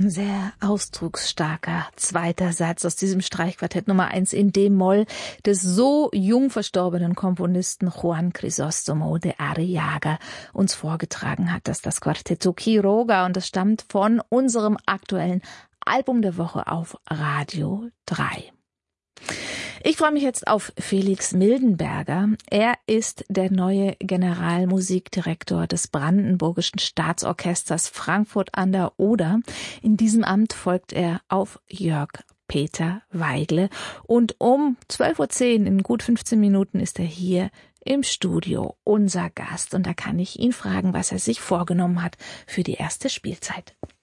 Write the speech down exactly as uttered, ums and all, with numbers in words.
Ein sehr ausdrucksstarker zweiter Satz aus diesem Streichquartett Nummer eins in D-Moll des so jung verstorbenen Komponisten Juan Crisóstomo de Arriaga uns vorgetragen hat. Das ist das Quartetto Quiroga und das stammt von unserem aktuellen Album der Woche auf Radio drei. Ich freue mich jetzt auf Felix Mildenberger. Er ist der neue Generalmusikdirektor des Brandenburgischen Staatsorchesters Frankfurt an der Oder. In diesem Amt folgt er auf Jörg Peter Weigle. Und um zwölf Uhr zehn, in gut fünfzehn Minuten, ist er hier im Studio, unser Gast. Und da kann ich ihn fragen, was er sich vorgenommen hat für die erste Spielzeit.